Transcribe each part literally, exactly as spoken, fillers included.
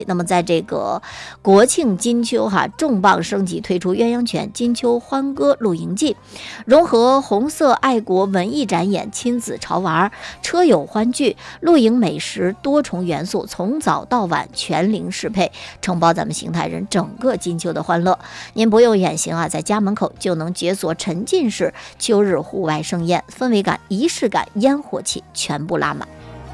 那么在这个国庆金秋哈，重磅升级推出鸳鸯泉金秋欢歌露营记，融合红色爱国文艺展演、亲子潮玩、车友欢聚、露营美食多重元素，从早到晚全零适配，承包咱们邢台人整个金秋的欢乐。您不用远行啊，在家门口就能解锁沉浸式秋日户外盛宴，氛围感、仪式感、烟火气全部拉满。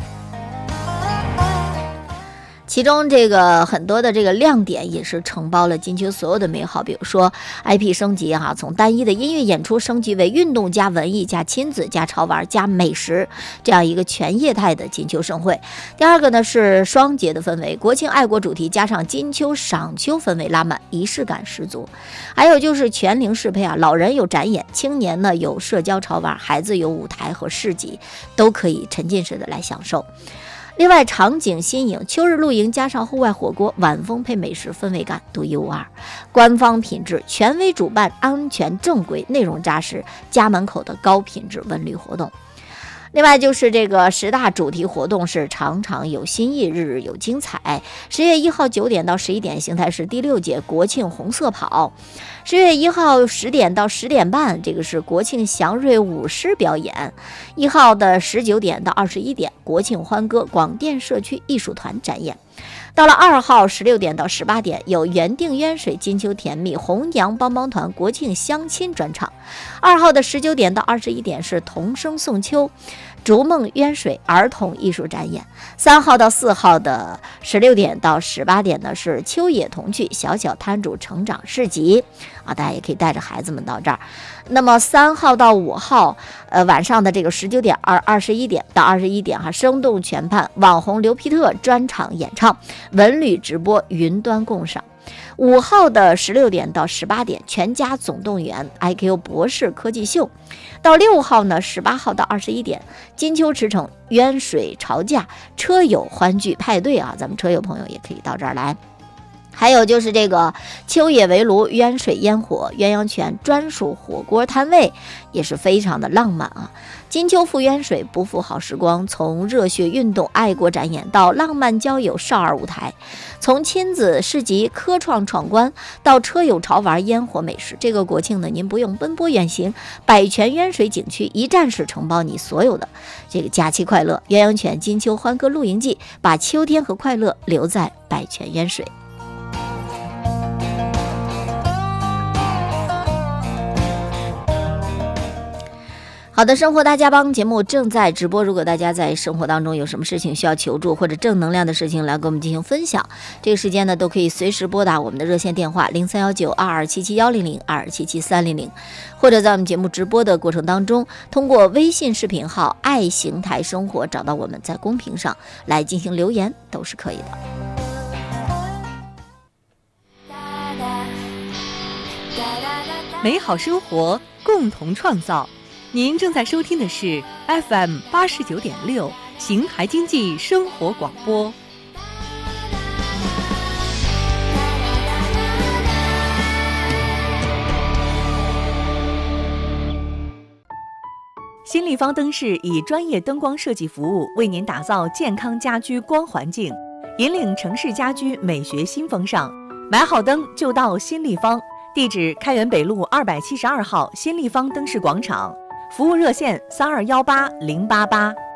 其中这个很多的这个亮点也是承包了金秋所有的美好，比如说 I P 升级哈、啊，从单一的音乐演出升级为运动加文艺加亲子加潮玩加美食这样一个全业态的金秋盛会。第二个呢是双节的氛围，国庆爱国主题加上金秋赏秋氛围拉满，仪式感十足。还有就是全龄适配啊，老人有展演，青年呢有社交潮玩，孩子有舞台和市集，都可以沉浸式的来享受。另外，场景新颖，秋日露营加上户外火锅，晚风配美食，氛围感独一无二。官方品质，权威主办，安全正规，内容扎实，家门口的高品质文旅活动。另外就是这个十大主题活动是场场有新意，日日有精彩。十月一号九点到十一点，邢台市第六届国庆红色跑；十月一号十点到十点半，这个是国庆祥瑞舞狮表演；一号的十九点到二十一点，国庆欢歌广电社区艺术团展演。到了二号十六点到十八点，有原定鸳水金秋甜蜜弘扬帮帮团国庆相亲专场。二号的十九点到二十一点是童声送秋逐梦鸳水儿童艺术展演。三号到四号的十六点到十八点呢是秋野童趣小小摊主成长市集啊，大家也可以带着孩子们到这儿。那么三号到五号，呃，晚上的这个十九点二二十一点到二十一点哈，生动全盼网红刘皮特专场演唱，文旅直播，云端共赏。五号的十六点到十八点，全家总动员 I Q 博士科技秀。到六号呢，十八号到二十一点，金秋驰骋鸳水潮驾，车友欢聚派对啊，咱们车友朋友也可以到这儿来。还有就是这个秋野围炉、鸳水烟火、鸳鸯泉专属火锅摊位，也是非常的浪漫啊！金秋赴鸳水，不负好时光。从热血运动、爱国展演到浪漫交友少儿舞台，从亲子市集、科创闯关到车友潮玩、烟火美食，这个国庆呢，您不用奔波远行，百泉鸳水景区一站式承包你所有的这个假期快乐。鸳鸯泉金秋欢歌露营记，把秋天和快乐留在百泉鸳水。好的，生活大家帮节目正在直播，如果大家在生活当中有什么事情需要求助或者正能量的事情来跟我们进行分享，这个时间呢都可以随时拨打我们的热线电话零三幺九二二七七幺零零二二七七三零零，或者在我们节目直播的过程当中，通过微信视频号爱邢台生活找到我们，在公屏上来进行留言都是可以的。 美好生活共同创造。您正在收听的是 F M 八十九点六邢台经济生活广播。新立方灯饰以专业灯光设计服务为您打造健康家居光环境，引领城市家居美学新风尚。买好灯就到新立方，地址开元北路二百七十二号新立方灯饰广场。服务热线三二幺八零八八。